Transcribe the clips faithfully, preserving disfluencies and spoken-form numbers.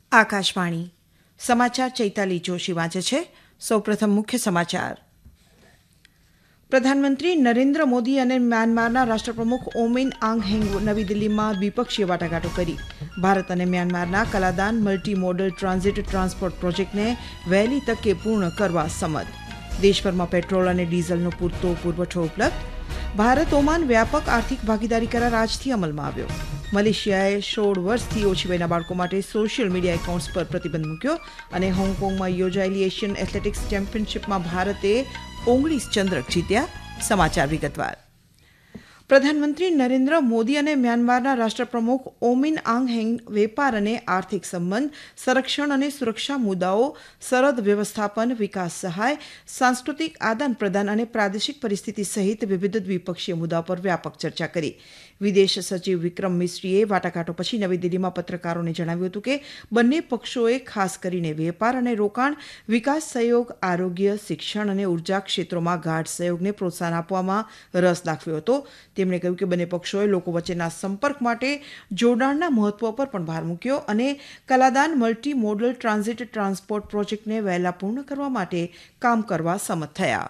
આકાશવાણી સમાચાર ચૈતાલી જોશી વાંચે છે. સૌપ્રથમ મુખ્ય સમાચાર. પ્રધાનમંત્રી નરેન્દ્ર મોદી અને મ્યાનમારના રાષ્ટ્રપ્રમુખ ઓમિન આંગ હેંગ નવી દિલ્હીમાં દ્વિપક્ષીય વાટાઘાટો કરી. ભારત અને મ્યાનમારના Kaladan multi modal transit transport પ્રોજેક્ટને વહેલી તકે પૂર્ણ કરવા સંમત. દેશભરમાં પેટ્રોલ અને ડીઝલનો પૂરતો પુરવઠો ઉપલબ્ધ. ભારત ઓમાન વ્યાપક આર્થિક ભાગીદારી કરાર આજથી અમલમાં આવ્યો. મલેશિયાએ સોળ વર્ષથી ઓછી વયના બાળકો માટે સોશિયલ મીડિયા એકાઉન્ટ્સ પર પ્રતિબંધ મૂક્યો. અને હોંગકોંગમાં યોજાયેલી એશિયન એથ્લેટિક્સ ચેમ્પિયનશિપમાં ભારતે ઓગણીસ ચંદ્રક જીત્યા. સમાચાર વિગતવાર. પ્રધાનમંત્રી નરેન્દ્ર મોદી અને મ્યાનમારના રાષ્ટ્રપ્રમુખ ઓમિન આંગ હેંગ વેપાર અને આર્થિક સંબંધ, સંરક્ષણ અને સુરક્ષા મુદ્દાઓ, સરહદ વ્યવસ્થાપન, વિકાસ સહાય, સાંસ્કૃતિક આદાન પ્રદાન અને પ્રાદેશિક પરિસ્થિતિ સહિત વિવિધ દ્વિપક્ષીય મુદ્દાઓ પર વ્યાપક ચર્ચા કરી. વિદેશ સચિવ વિક્રમ મિસ્રીએ વાટાઘાટો પછી નવી દિલ્હીમાં પત્રકારોને જણાવ્યું હતું કે બંને પક્ષોએ ખાસ કરીને વેપાર અને રોકાણ, વિકાસ સહયોગ, આરોગ્ય, શિક્ષણ અને ઉર્જા ક્ષેત્રોમાં ગાઢ સહયોગને પ્રોત્સાહન આપવામાં રસ દાખવ્યો હતો. તેમણે કહ્યું કે બંને પક્ષોએ લોકો વચ્ચેના સંપર્ક માટે જોડાણના મહત્વ પર પણ ભાર મૂક્યો અને Kaladan multi modal transit transport પ્રોજેક્ટને વહેલા પૂર્ણ કરવા માટે કામ કરવા સંમત થયા.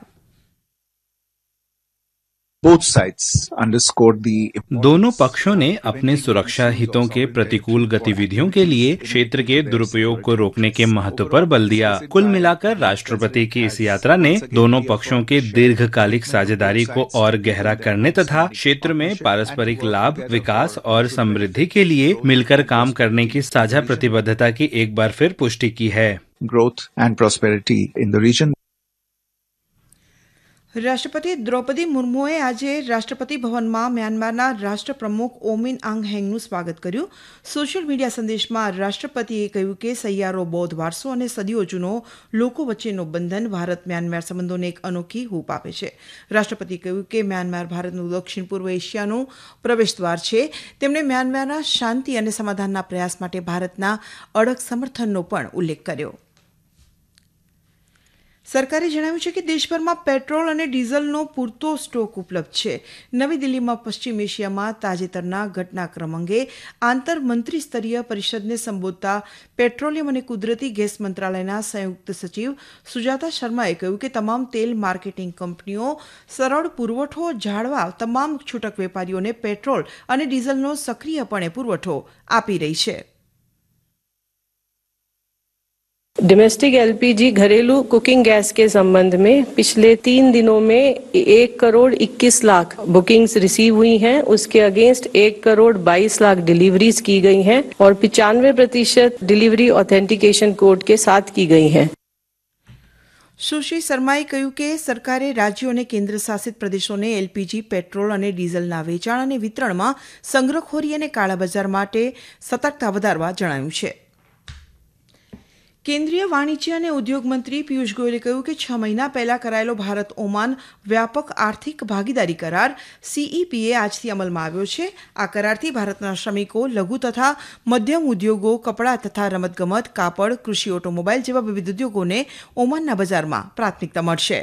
Both sides underscored the दोनों पक्षों ने अपने सुरक्षा हितों के प्रतिकूल गतिविधियों के लिए क्षेत्र के दुरुपयोग को रोकने के महत्व पर बल दिया. कुल मिलाकर राष्ट्रपति की इस यात्रा ने दोनों पक्षों के दीर्घकालिक साझेदारी को और गहरा करने तथा क्षेत्र में पारस्परिक लाभ, विकास और समृद्धि के लिए मिलकर काम करने की साझा प्रतिबद्धता की एक बार फिर पुष्टि की है. growth and prosperity in the region. રાષ્ટ્રપતિ દ્રૌપદી મુર્મુએ આજે રાષ્ટ્રપતિ ભવનમાં મ્યાનમારના રાષ્ટ્રપ્રમુખ ઓમિન આંગ હેંગનું સ્વાગત કર્યું. સોશિયલ મીડિયા સંદેશમાં રાષ્ટ્રપતિએ કહ્યું કે સહિયારો બૌદ્ધ વારસો અને સદીઓ જૂનો લોકો વચ્ચેનો બંધન ભારત મ્યાનમાર સંબંધોને એક અનોખી હૂંફ આપે છે. રાષ્ટ્રપતિએ કહ્યું કે મ્યાનમાર ભારતનું દક્ષિણ પૂર્વ એશિયાનું પ્રવેશદ્વાર છે. તેમણે મ્યાનમારના શાંતિ અને સમાધાનના પ્રયાસ માટે ભારતના અડગ સમર્થનનો પણ ઉલ્લેખ કર્યો. સરકારે જણાવ્યું છે કે દેશભરમાં પેટ્રોલ અને ડીઝલનો પૂરતો સ્ટોક ઉપલબ્ધ છે. નવી દિલ્હીમાં પશ્ચિમ એશિયામાં તાજેતરના ઘટનાક્રમ અંગે આંતર મંત્રી સ્તરીય પરિષદને સંબોધતા પેટ્રોલિયમ અને કુદરતી ગેસ મંત્રાલયના સંયુક્ત સચિવ સુજાતા શર્માએ કહ્યું કે તમામ તેલ માર્કેટિંગ કંપનીઓ સરળ પુરવઠો જાળવા તમામ છૂટક વેપારીઓને પેટ્રોલ અને ડીઝલનો સક્રિયપણે પુરવઠો આપી રહી છે. डोमेस्टिक एलपीजी घरेलू कुकिंग गैस के संबंध में पिछले तीन दिनों में एक करोड़ इक्कीस लाख बुकिंग्स रिसीव हुई हैं. उसके अगेंस्ट एक करोड़ बाईस लाख डिलीवरीज की गई हैं और पिचानवे प्रतिशत डिलीवरी ऑथेंटिकेशन कोड के साथ की गई हैं. સુશ્રી શર્માએ કહ્યું કે સરકારે રાજ્યો અને કેન્દ્ર શાસિત પ્રદેશોને એલપીજી, પેટ્રોલ અને ડીઝલના વેચાણ અને વિતરણમાં સંગ્રહખોરી અને કાળાબજાર માટે સતર્કતા વધારવા જણાવ્યું છે. કેન્દ્રીય વાણિજ્ય અને ઉદ્યોગ મંત્રી પિયુષ ગોયલે કહ્યું કે છ મહિના પહેલા કરાયેલો ભારત ઓમાન વ્યાપક આર્થિક ભાગીદારી કરાર સીઈપીએ આજથી અમલમાં આવ્યો છે. આ કરારથી ભારતના શ્રમિકો, લઘુ તથા મધ્યમ ઉદ્યોગો, કપડાં તથા રમતગમત, કાપડ, કૃષિ, ઓટોમોબાઈલ જેવા વિવિધ ઉદ્યોગોને ઓમાનના બજારમાં પ્રાથમિકતા મળશે.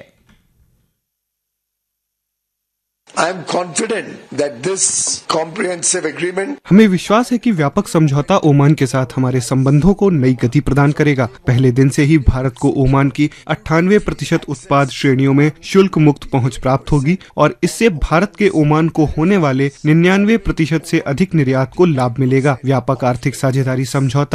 I am confident that this comprehensive agreement हमें विश्वास है कि व्यापक समझौता ओमान के साथ हमारे संबंधों को नई गति प्रदान करेगा. पहले दिन से ही भारत को ओमान की अट्ठानवे प्रतिशत उत्पाद श्रेणियों में शुल्क मुक्त पहुंच प्राप्त होगी और इससे भारत के ओमान को होने वाले निन्यानवे प्रतिशत से अधिक निर्यात को लाभ मिलेगा. व्यापक आर्थिक साझेदारी समझौता